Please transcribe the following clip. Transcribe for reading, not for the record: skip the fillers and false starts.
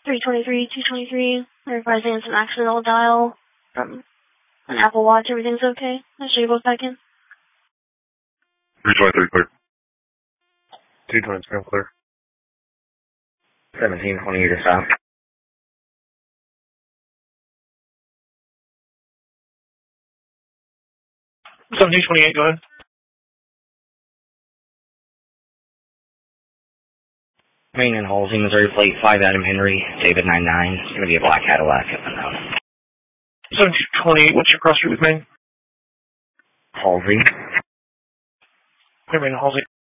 323-223. They're advising it's an accidental dial from an Apple Watch. Everything's okay. I'll show you both back in. 323 clear. 223 clear. 1720 to stop. 1728, go ahead. Main and Halsey, Missouri plate 5 Adam Henry, David 99. It's going to be a black Cadillac. 1728, what's your cross street with Main? Halsey. Clear Main and Halsey.